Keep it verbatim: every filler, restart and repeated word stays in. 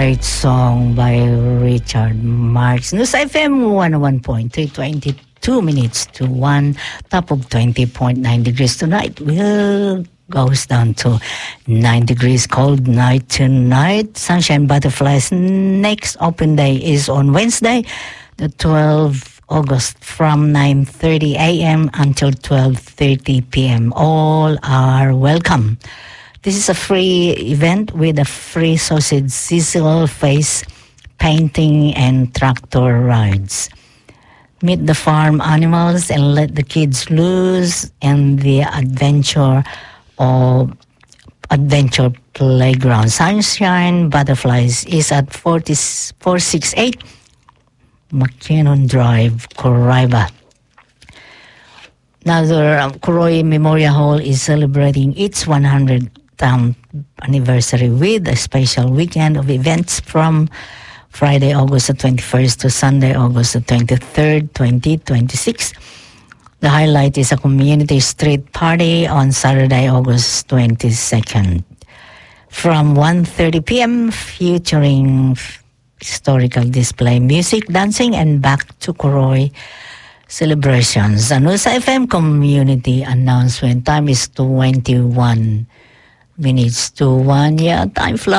great song by Richard Marx. News F M one oh one point three, twenty-two minutes to one, top of twenty point nine degrees tonight. Will goes down to nine degrees, cold night tonight. Sunshine Butterflies next open day is on Wednesday, the twelfth of August, from nine thirty a.m. until twelve thirty p.m. All are welcome. This is a free event with a free sausage sizzle, face painting, and tractor rides. Meet the farm animals and let the kids loose in the adventure of Adventure Playground. Sunshine Butterflies is at four sixty-eight McKinnon Drive, Coraiba. Another um, Kuroy Memorial Hall is celebrating its one hundredth anniversary with a special weekend of events from Friday, August the twenty-first to Sunday, August the twenty-third, twenty twenty-six. The highlight is a community street party on Saturday, August twenty-second. From one thirty p.m. featuring historical display, music, dancing, and back to Kuroy celebrations. Anusa F M community announcement. Time is twenty-one minutes to one. Yeah, time flies.